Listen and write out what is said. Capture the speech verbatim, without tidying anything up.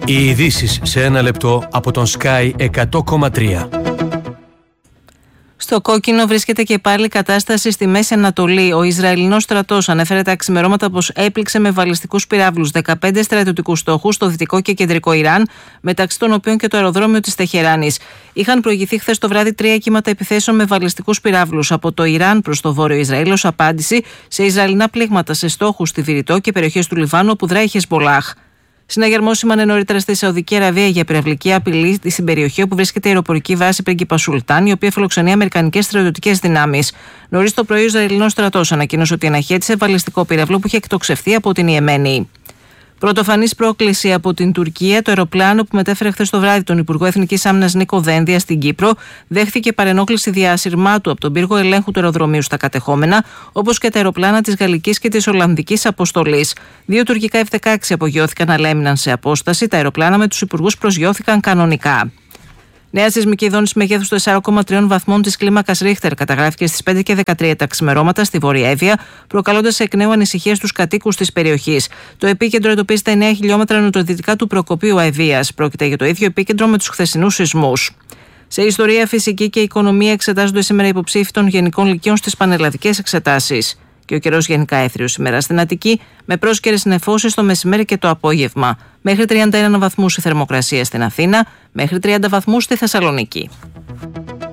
Οι ειδήσεις σε ένα λεπτό από τον Sky εκατό κόμμα τρία. Στο κόκκινο βρίσκεται και πάλι κατάσταση στη Μέση Ανατολή. Ο Ισραηλινός στρατός ανέφερε τα ξημερώματα πως έπληξε με βαλιστικούς πυράβλους δεκαπέντε στρατιωτικούς στόχους στο δυτικό και κεντρικό Ιράν, μεταξύ των οποίων και το αεροδρόμιο της Τεχεράνης. Είχαν προηγηθεί χθες το βράδυ τρία κύματα επιθέσεων με βαλιστικούς πυράβλους από το Ιράν προς το βόρειο Ισραήλ ως απάντηση σε Ισραηλινά πλήγματα σε στόχους στη Βηρητό και περιοχές του Λιβάνου όπου δράει η Χεσμπολάχ. Συναγερμός σήμανε νωρίτερα στη Σαουδική Αραβία για πυραυλική απειλή στην περιοχή όπου βρίσκεται η αεροπορική βάση Πρίγκιπα Σουλτάν, η οποία φιλοξενεί αμερικανικές στρατιωτικές δυνάμεις. Νωρίς το πρωί, ο Ισραηλινός στρατός ανακοίνωσε ότι αναχέτησε βαλιστικό πύραυλο που είχε εκτοξευθεί από την Ιεμένη. Πρωτοφανής πρόκληση από την Τουρκία, το αεροπλάνο που μετέφερε χθες το βράδυ τον Υπουργό Εθνικής Άμυνας Νίκο Δένδια στην Κύπρο δέχθηκε παρενόχληση διασυρμάτου από τον πύργο ελέγχου του αεροδρομίου στα κατεχόμενα, όπως και τα αεροπλάνα της Γαλλικής και της Ολλανδικής αποστολής. Δύο τουρκικά εφ δεκαέξι απογειώθηκαν, αλλά έμειναν σε απόσταση. Τα αεροπλάνα με τους υπουργούς προσγειώθηκαν κανονικά. Νέα σεισμική δόνηση μεγέθους τεσσάρων κόμμα τρία βαθμών της κλίμακας Ρίχτερ καταγράφηκε στις πέντε και δεκατρία τα ξημερώματα στη Βόρεια Εύβοια, προκαλώντας εκ νέου ανησυχίες στους κατοίκους της περιοχής. Το επίκεντρο εντοπίζεται εννέα χιλιόμετρα νοτιοδυτικά του Προκοπίου Αηδίας. Πρόκειται για το ίδιο επίκεντρο με τους χθεσινούς σεισμούς. Σε ιστορία, φυσική και οικονομία εξετάζονται σήμερα υποψήφοι των γενικών λυκείων στις πανελλαδικές εξετάσεις. Και ο καιρός γενικά έθριος σήμερα στην Αττική, με πρόσκαιρες νεφώσεις το μεσημέρι και το απόγευμα. Μέχρι τριάντα ένα βαθμούς η θερμοκρασία στην Αθήνα, μέχρι τριάντα βαθμούς στη Θεσσαλονίκη.